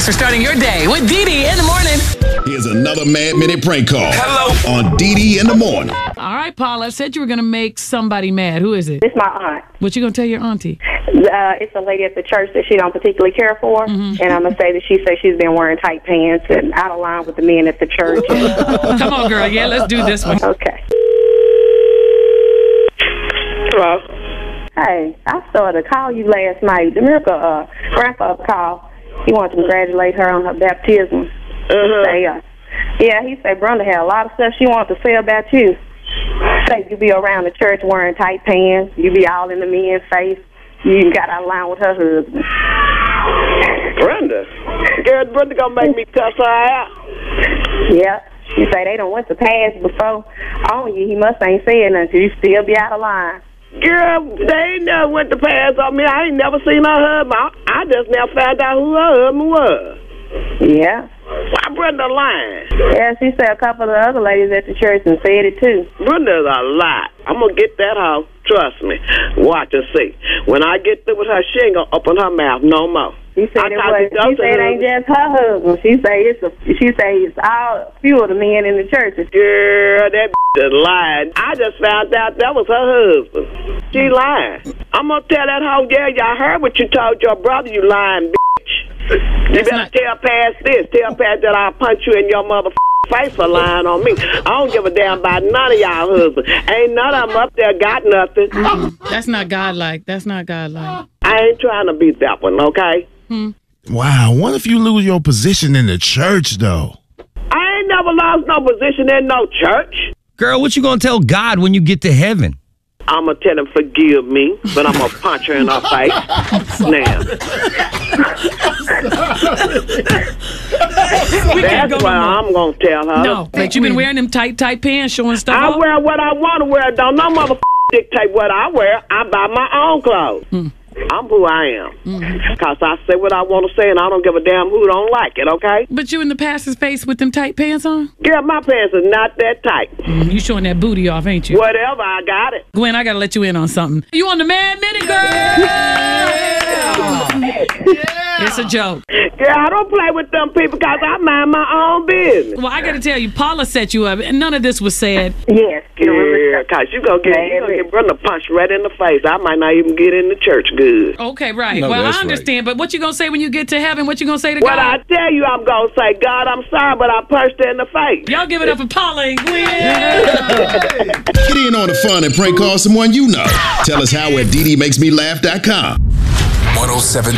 Thanks for starting your day with DD in the morning. Here's another Mad Minute prank call. Hello. On DD in the morning. All right, Paula, said you were going to make somebody mad. Who is it? It's my aunt. What you going to tell your auntie? It's a lady at the church that she don't particularly care for, and I'm going to say that she says she's been wearing tight pants and out of line with the men at the church. Come on, girl. Yeah, let's do this one. Okay. Hello. Hey, I started to call you last night. The miracle grandfather called. He wanted to congratulate her on her baptism. He said Brenda had a lot of stuff she wanted to say about you. Say you be around the church wearing tight pants. You be all in the men's face. You got out of line with her husband. Brenda? Girl, Brenda gonna make me cuss her out. Yeah. She say they done went to pass before on you. He must ain't said nothing 'cause you still be out of line. Girl, they ain't never went to pass on me. I ain't never seen her husband. I just now found out who her husband was. Yeah. Why Brenda lying? Yeah, she said a couple of the other ladies at the church and said it too. Brenda's a lot. I'm gonna get that hoe. Trust me. Watch and see. When I get through with her, she ain't gonna open her mouth no more. She said it ain't just her husband. She say it's all few of the men in the church. Girl, that is lying. I just found out that was her husband. She lying. I'm gonna tell that hoe, yeah, y'all heard what you told your brother, you lying bitch. You better tell past this. Tell past that I'll punch you in your motherfucking face for lying on me. I don't give a damn about none of y'all husbands. Ain't none of them up there got nothing. That's not godlike. That's not godlike. I ain't trying to be that one, okay? Wow, what if you lose your position in the church, though? I ain't never lost no position in no church. Girl, what you gonna tell God when you get to heaven? I'm gonna tell him forgive me, but I'm gonna punch her in her face. Now. That's what I'm gonna tell her. No, but you been wearing them tight pants, showing stuff I off? wear what I want to wear. Don't no motherfucker dictate what I wear. I buy my own clothes. I'm who I am. Because I say what I want to say, and I don't give a damn who don't like it, okay? But you in the pastor's face with them tight pants on? Girl, my pants is not that tight. You showing that booty off, ain't you? Whatever, I got it. Gwen, I got to let you in on something. You on the Mad Minute, girl? It's a joke. Girl, I don't play with them people because I mind my own business. Well, I got to tell you, Paula set you up, and none of this was said. Yes. Yeah, because you gonna get Brenda punched right in the face. I might not even get in the church good. Okay, right. No, well, I that's understand, but what you going to say when you get to heaven? What you going to say to What God? I tell you, I'm gonna say, God, I'm sorry, but I punched her in the face. Y'all give it up for Paula and Gwen. Get in on the fun and prank call someone you know. Tell us how at ddmakesmelaugh.com. 107.